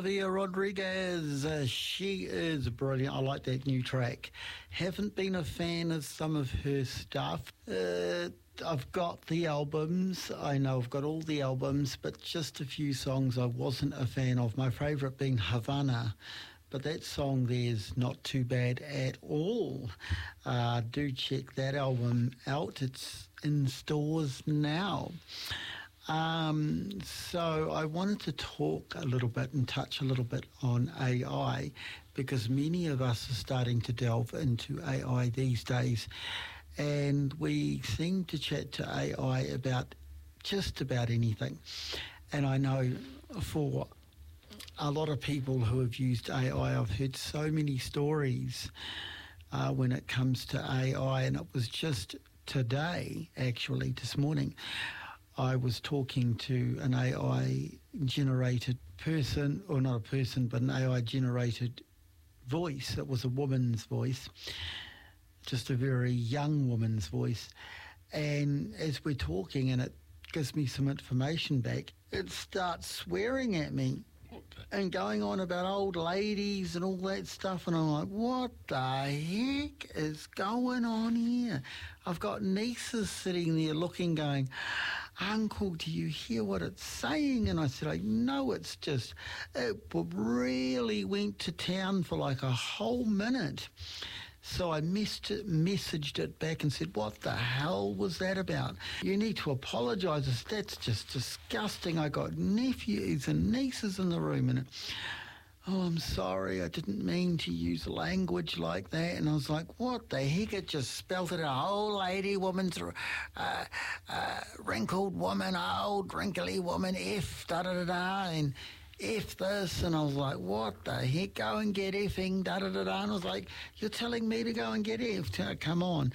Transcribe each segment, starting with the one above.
Olivia Rodriguez, she is brilliant. I like that new track. Haven't been a fan of some of her stuff. I've got the albums. I know I've got all the albums, but just a few songs I wasn't a fan of. My favourite being Havana. But that song there's not too bad at all. Do check that album out. It's in stores now. So I wanted to talk a little bit and touch a little bit on AI, because many of us are starting to delve into AI these days, and we seem to chat to AI about just about anything. And I know for a lot of people who have used AI, I've heard so many stories when it comes to AI, and it was just today, actually, this morning, I was talking to an AI-generated person, or not a person, but an AI-generated voice. It was a woman's voice, just a very young woman's voice. And as we're talking, and it gives me some information back, it starts swearing at me and going on about old ladies and all that stuff, and I'm like, what the heck is going on here? I've got nieces sitting there looking, going, Uncle, do you hear what it's saying? And I said, I know, it's just, it really went to town for like a whole minute. So I messaged it back and said, what the hell was that about? You need to apologise. That's just disgusting. I got nephews and nieces in the room. And oh, I'm sorry, I didn't mean to use language like that. And I was like, what the heck? It just spelt it out. Old lady, woman's wrinkled woman, old wrinkly woman, F, da-da-da-da, and F this. And I was like, what the heck? Go and get effing, da-da-da-da. And I was like, you're telling me to go and get F? Come on.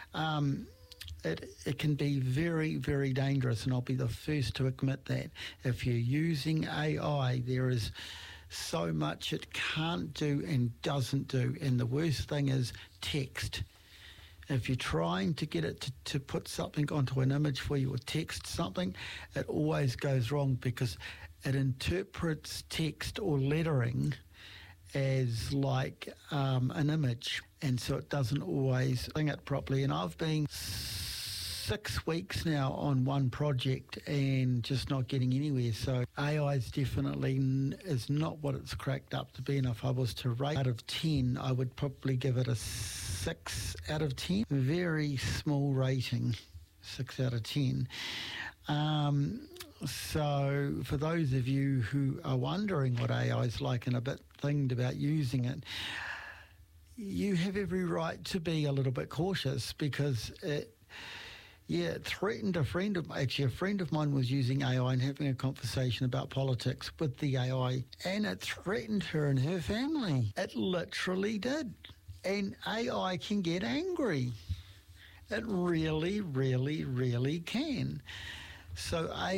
It can be very, very dangerous, and I'll be the first to admit that. If you're using AI, there is so much it can't do and doesn't do. And the worst thing is text. If you're trying to get it to put something onto an image for you or text something, it always goes wrong, because it interprets text or lettering as like an image, and so it doesn't always sing it properly. And I've been 6 weeks now on one project and just not getting anywhere. So AI is definitely is not what it's cracked up to be. And if I was to rate out of 10, I would probably give it a 6 out of 10. Very small rating, 6 out of 10. So for those of you who are wondering what AI is like and a bit thinged about using it, you have every right to be a little bit cautious, because it threatened a friend of mine was using AI and having a conversation about politics with the AI, and it threatened her and her family. It literally did. And AI can get angry. It really, really, really can. So